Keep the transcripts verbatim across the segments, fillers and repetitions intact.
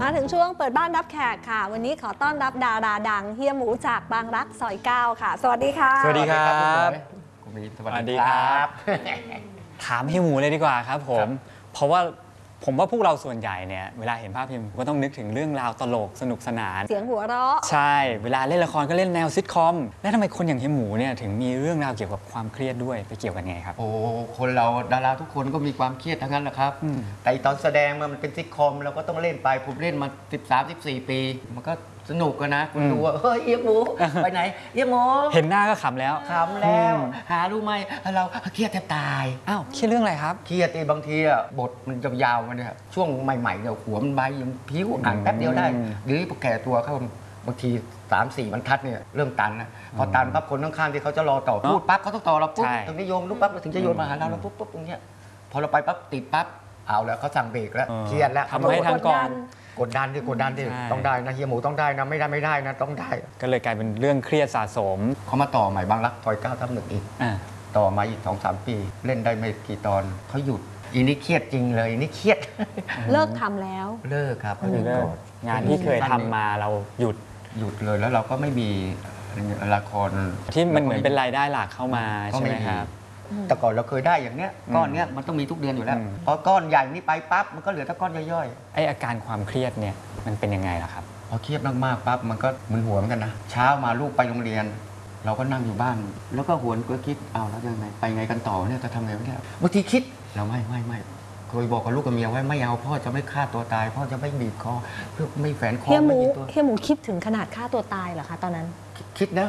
มาถึงช่วงเปิดบ้านรับแขกค่ะวันนี้ขอต้อนรับดาราดังเฮียหมูจากบางรักซอยเก้าค่ะสวัสดีค่ะสวัสดีครับคุณมีสวัสดีครับถามเฮียหมูเลยดีกว่าครับผมเพราะว่าผมว่าพวกเราส่วนใหญ่เนี่ยเวลาเห็นภาพเฮียหมูก็ต้องนึกถึงเรื่องราวตลกสนุกสนานเสียงหัวเราะใช่เวลาเล่นละครก็เล่นแนวซิทคอมแล้วทำไมคนอย่างเฮียหมูเนี่ยถึงมีเรื่องราวเกี่ยวกับความเครียดด้วยไปเกี่ยวกันไงครับโอ้คนเราดาราทุกคนก็มีความเครียดทั้งนั้นแหละครับแต่ตอนแสดงมันเป็นซิทคอมเราก็ต้องเล่นไปผมเล่นมาสิบสาม สิบสี่ปีมันก็สนุกกันนะคุณดูว่าเฮ้ยเอี๊ยหมูไปไหนเอี๊ยหมูเห็นหน้าก็ขำแล้วขำแล้วหารู้ไหมเราเครียดแทบตายอ้าวเครียดเรื่องอะไรครับเครียดบางทีอ่ะบทมันจะยาวมันเนี่ยช่วงใหม่ๆเนี่ยหัวมันใบยังพิ้วอ่านแป๊บเดียวได้หรือพอแก่ตัวเข้าบางทีสามสี่บรรทัดเนี่ยเริ่มตันนะพอตันปั๊บคนข้างๆที่เขาจะรอต่อพูดปั๊บเขาต้องต่อเราปุ๊บถึงจะโยงลูกปั๊บถึงจะโยนมาหาเราเราปุ๊บปุ๊บตรงเนี้ยพอเราไปปั๊บติดปั๊บเอาแล้วเขาสั่งเบรกแล้วเครียดแล้วทำให้ทางกองกดดันดิกดดันดิต้องได้นะเฮียหมูต้องได้นะไม่ได้ไม่ได้นะต้องได้ก็เลยกลายเป็นเรื่องเครียดสะสมเขามาต่อใหม่บางรักซอยเก้าทับหนึ่งอีกต่อมาอีกสองสามปีเล่นได้ไม่กี่ตอนเขาหยุดอีนี่เครียดจริงเลยอีนี่เครียดเลิกทำแล้วเลิกครับเลิกงานที่เคยทำมาเราหยุดหยุดเลยแล้วเราก็ไม่มีละครที่มันเหมือนเป็นรายได้หลักเข้ามาใช่ไหมครับแต่ก่อนเราเคยได้อย่างเนี้ยก้อนเนี้ยมันต้องมีทุกเดือนอยู่แล้วพอก้อนใหญ่นี่ไปปั๊บมันก็เหลือแต่ก้อนย่อยๆไออาการความเครียดเนี่ยมันเป็นยังไงล่ะครับพอเครียดมากๆปั๊บมันก็มึนหัวเหมือนกันนะเช้ามาลูกไปโรงเรียนเราก็นั่งอยู่บ้านแล้วก็หวนก็คิดเอาแล้วยังไงไปไงกันต่อเนี่ยจะทำไงวะเนี่ยบางทีคิดเราไม่ไม่ไม่เคยบอกกับลูกกับเมียไว้ไม่เอาพ่อจะไม่ฆ่าตัวตายพ่อจะไม่บีบคอเพื่อไม่แฝงคอเฮียหมูเฮียหมูคิดถึงขนาดฆ่าตัวตายเหรอคะตอนนั้นคิดนะ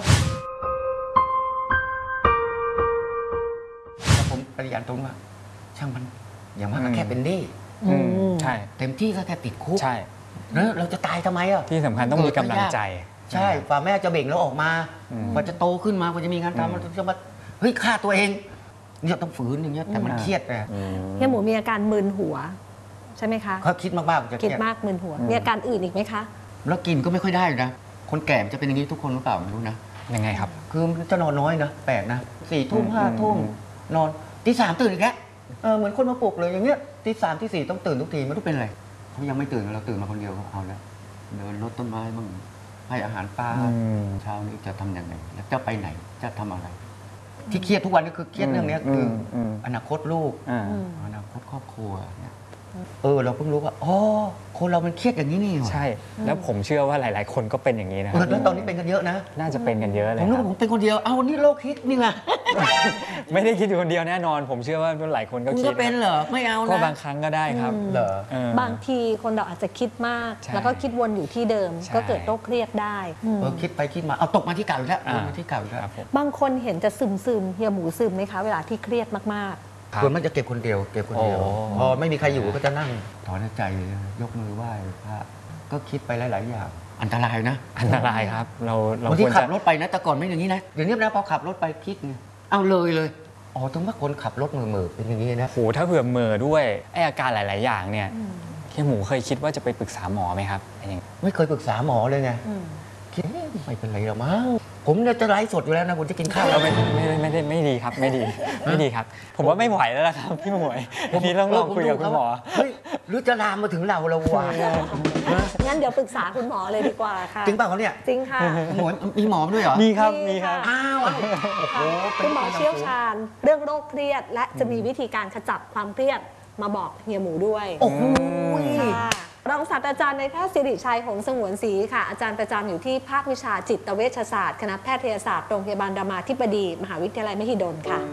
ผมปฏิญาณตรงว่าช่างมันอย่างมากก็แค่เป็นหนี้ใช่เต็มที่ก็แค่ติดคุกใช่แล้วเราจะตายทำไมอ่ะที่สำคัญต้องมีกำลังใจใช่ฝ่าแม่จะเบ่งแล้วออกมาพอจะโตขึ้นมาพอจะมีงานทำมันจะมาเฮ้ยฆ่าตัวเองเนี่ยต้องฝืนอย่างเงี้ยแต่มันเครียดไงเฮียหมูมีอาการมึนหัวใช่ไหมคะเขาคิดมากๆจะคิดมากมึนหัวมีอาการอื่นอีกไหมคะแล้วกินก็ไม่ค่อยได้นะคนแก่จะเป็นอย่างนี้ทุกคนหรือเปล่าไม่รู้นะยังไงครับคือจะนอนน้อยนะแปลกนะสี่ทุ่มห้าทุ่มนอนตีสามตื่นอีกแล้วเออเหมือนคนมาปลุกเลยอย่างเงี้ยตีสามตีสี่ต้องตื่นทุกทีไม่รู้เป็นอะไรเขายังไม่ตื่นเราตื่นมาคนเดียวเอาแล้วเดินรดต้นไม้บ้างให้อาหารปลาเช้านี้จะทำยังไงแล้วจะไปไหนจะทำอะไรที่เครียดทุกวันนี้คือเครียดเรื่องนี้คืออนาคตลูกอนาคตครอบครัวเนี่ยเออเราเพิ่งรู้ว่าอ๋อคนเรามันเครียดอย่างนี้นี่ใช่แล้วผมเชื่อว่าหลายๆคนก็เป็นอย่างนี้นะแล้วตอนนี้เป็นกันเยอะนะน่าจะเป็นกันเยอะเลยผมรู้ผมเป็นคนเดียวเอานี่โรคคิดนี่ไงไม่ได้คิดอยู่คนเดียวแน่นอนผมเชื่อว่าหลายคนก็คิดก็เป็นเหรอไม่เอานะก็บางครั้งก็ได้ครับเหรอบางทีคนเราอาจจะคิดมากแล้วก็คิดวนอยู่ที่เดิมก็เกิดโรคเครียดได้เออคิดไปคิดมาเอาตกมาที่เก่าแล้วมาที่เก่าแล้วบางคนเห็นจะซึมซึมเฮียหมูซึมไหมคะเวลาที่เครียดมากๆคนมันจะเก็บคนเดียวเก็บคนเดียวพอไม่มีใครอยู่ก็จะนั่งถอนใจยกมือไหว้พระก็คิดไปหลายๆอย่างอันตรายนะอันตรายครับเราเราบางทีขับรถไปนะแต่ก่อนไม่อย่างนี้นะเดี๋ยวนี้นะพอขับรถไปคิดไงเอาเลยเลยอ๋อถึงว่าคนขับรถเมื่อๆเป็นอย่างนี้นะโหถ้าเผื่อเมื่อด้วยไออาการหลายๆอย่างเนี่ยเฮียหมูเคยคิดว่าจะไปปรึกษาหมอไหมครับไม่เคยปรึกษาหมอเลยไงคิดไม่เป็นไรหรอกมั้งผมจะไลฟ์สดอยู่แล้วนะผมจะกินข้าวไม่ไม่ไม่ได้ไม่ดีครับไม่ดีไม่ดีครับผมว่าไม่ไหวแล้วนะครับพี่หมวยทีนี้ต้องลองคุยกับคุณหมอหรือจะลามมาถึงเราเราวางั้นเดี๋ยวปรึกษาคุณหมอเลยดีกว่าค่ะจริงเปล่าเขาเนี่ยจริงค่ะหมอมีหมอด้วยเหรอมีครับมีครับอ้าวคุณหมอเชี่ยวชาญเรื่องโรคเครียดและจะมีวิธีการขจัดความเครียดมาบอกเฮียหมูด้วยโอ้โหรองศาสตราจารย์ในแพทย์สิริชัยหงส์สงวนศรีค่ะอาจารย์ประจำอยู่ที่ภาควิชาจิตเวชศาสตร์คณะแพทยศาสตร์โรงพยาบาลรามาธิบดีมหาวิทยาลัยมหิดลค่ะ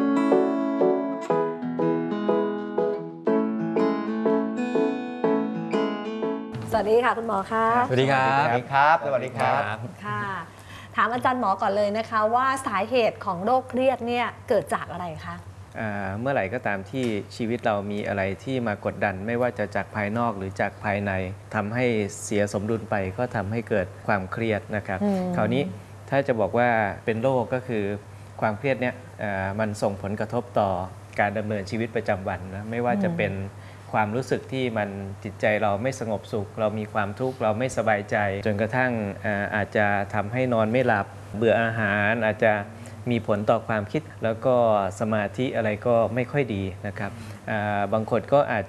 สวัสดีค่ะคุณหมอคะสวัสดีครับสวัสดีครับสวัสดีครับค่ะถามอาจารย์หมอก่อนเลยนะคะว่าสาเหตุของโรคเครียดเนี่ยเกิดจากอะไรคะเมื่อไหร่ก็ตามที่ชีวิตเรามีอะไรที่มากดดันไม่ว่าจะจากภายนอกหรือจากภายในทำให้เสียสมดุลไปก็ทำให้เกิดความเครียดนะครับคราวนี้ถ้าจะบอกว่าเป็นโรคก็คือความเครียดเนี่ยมันส่งผลกระทบต่อการดำเนินชีวิตประจำวันนะไม่ว่าจะเป็นความรู้สึกที่มันจิตใจเราไม่สงบสุขเรามีความทุกข์เราไม่สบายใจจนกระทั่งอาจจะทำให้นอนไม่หลับเบื่ออาหารอาจจะมีผลต่อความคิดแล้วก็สมาธิอะไรก็ไม่ค่อยดีนะครับบางคนก็อาจ